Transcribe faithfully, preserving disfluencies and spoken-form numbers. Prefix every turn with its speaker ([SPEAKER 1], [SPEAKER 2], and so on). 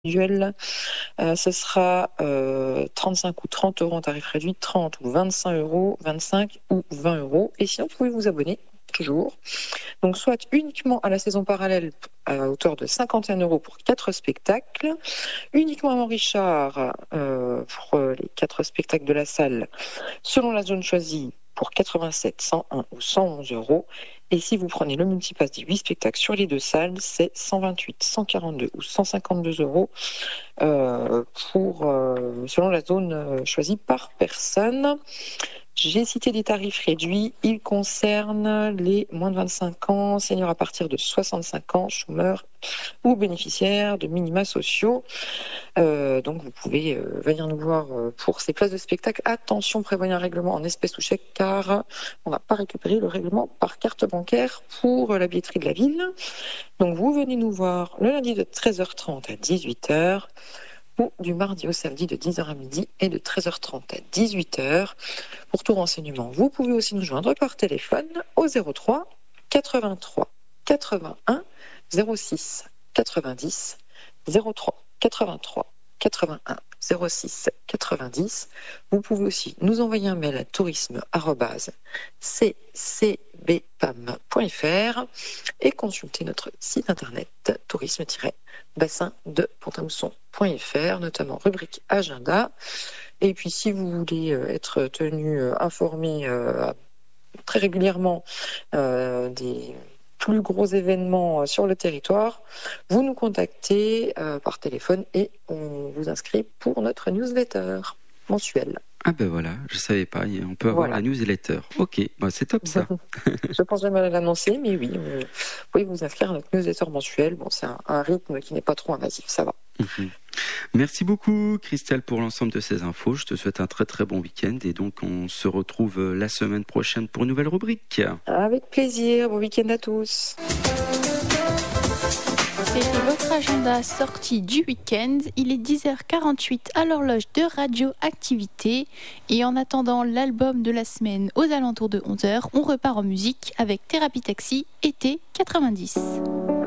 [SPEAKER 1] individuel, euh, ce sera euh, trente-cinq ou trente euros en tarif réduit, trente ou vingt-cinq euros, vingt-cinq ou vingt euros. Et sinon, vous pouvez vous abonner, toujours. Donc, soit uniquement à la saison parallèle à hauteur de cinquante et un euros pour quatre spectacles, uniquement à Mont-Richard euh, pour euh, les quatre spectacles de la salle, selon la zone choisie, pour quatre-vingt-sept, cent un ou cent onze euros. Et si vous prenez le multipass des huit spectacles sur les deux salles, c'est cent vingt-huit, cent quarante-deux ou cent cinquante-deux euros euh, pour, euh, selon la zone euh, choisie par personne. J'ai cité des tarifs réduits. Ils concernent les moins de vingt-cinq ans, seniors à partir de soixante-cinq ans, chômeurs ou bénéficiaires de minima sociaux. Euh, donc vous pouvez euh, venir nous voir euh, pour ces places de spectacle. Attention, prévoyez un règlement en espèces ou chèques car on n'a pas récupéré le règlement par carte bancaire pour euh, la billetterie de la ville. Donc vous venez nous voir le lundi de treize heures trente à dix-huit heures ou du mardi au samedi de dix heures à midi et de treize heures trente à dix-huit heures. Pour tout renseignement, vous pouvez aussi nous joindre par téléphone au zéro trois quatre-vingt-trois quatre-vingt-un zéro six quatre-vingt-dix zéro trois quatre-vingt-trois quatre-vingt-un zéro six quatre-vingt-dix. Vous pouvez aussi nous envoyer un mail à tourisme arobase c c b p a m point f r et consulter notre site internet tourisme-bassin de Pont-à-Mousson point f r, notamment rubrique agenda. Et puis si vous voulez être tenu informé euh, très régulièrement euh, des plus gros événements sur le territoire, vous nous contactez euh, par téléphone et on vous inscrit pour notre newsletter mensuelle.
[SPEAKER 2] Ah ben voilà, je savais pas, on peut avoir voilà. La newsletter. Ok, bah c'est top ça.
[SPEAKER 1] Je pense jamais à l'annoncer, mais oui, vous pouvez vous inscrire à notre newsletter mensuelle. Bon, c'est un, un rythme qui n'est pas trop invasif, ça va.
[SPEAKER 2] Mmh. Merci beaucoup Christelle pour l'ensemble de ces infos. Je te souhaite un très très bon week-end et donc on se retrouve la semaine prochaine pour une nouvelle rubrique.
[SPEAKER 1] Avec plaisir, bon week-end à tous.
[SPEAKER 3] C'était votre agenda sortie du week-end. Il est dix heures quarante-huit à l'horloge de Radioactivité. Et en attendant l'album de la semaine aux alentours de onze heures, on repart en musique avec Thérapie Taxi, été quatre-vingt-dix.